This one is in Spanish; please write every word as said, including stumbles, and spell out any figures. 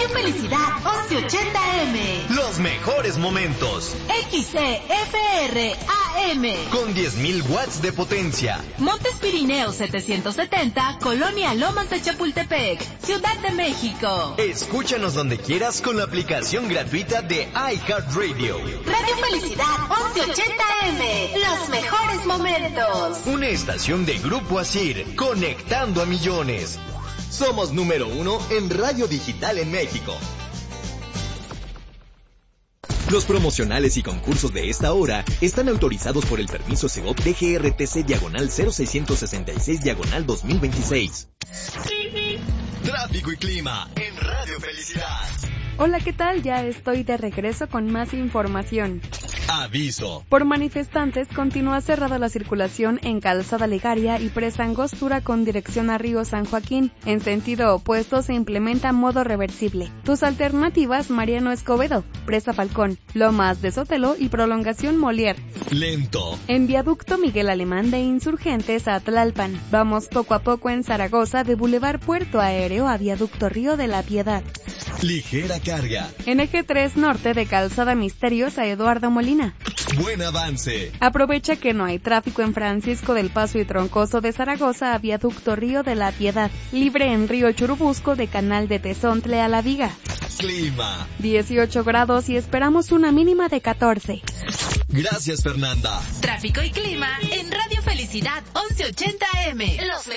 Radio Felicidad once ochenta eme. Los mejores momentos. X C F R A M. Con diez mil watts de potencia. Montes Pirineos setecientos setenta, Colonia Lomas de Chapultepec, Ciudad de México. Escúchanos donde quieras con la aplicación gratuita de iHeartRadio. Radio Felicidad once ochenta eme. Los mejores momentos. Una estación de Grupo Asir, conectando a millones. Somos número uno en radio digital en México. Los promocionales y concursos de esta hora están autorizados por el permiso Segov D G R T C diagonal cero seiscientos sesenta y seis diagonal dos mil veintiséis. Tráfico y clima en Radio Felicidad. Hola, ¿qué tal? Ya estoy de regreso con más información. Aviso. Por manifestantes, continúa cerrada la circulación en Calzada Legaria y Presa Angostura con dirección a Río San Joaquín. En sentido opuesto se implementa modo reversible. Tus alternativas: Mariano Escobedo, Presa Falcón, Lomas de Sotelo y Prolongación Molière. Lento. En Viaducto Miguel Alemán de Insurgentes a Tlalpan. Vamos poco a poco en Zaragoza de Boulevard Puerto Aéreo a Viaducto Río de la Piedad. Ligera carga. En Eje tres Norte de Calzada Misterios a Eduardo Molina. Buen avance. Aprovecha que no hay tráfico en Francisco del Paso y Troncoso de Zaragoza a Viaducto Río de la Piedad. Libre en Río Churubusco de Canal de Tezontle a La Viga. Clima. dieciocho grados y esperamos una mínima de catorce. Gracias, Fernanda. Tráfico y clima en Radio Felicidad once ochenta eme. Los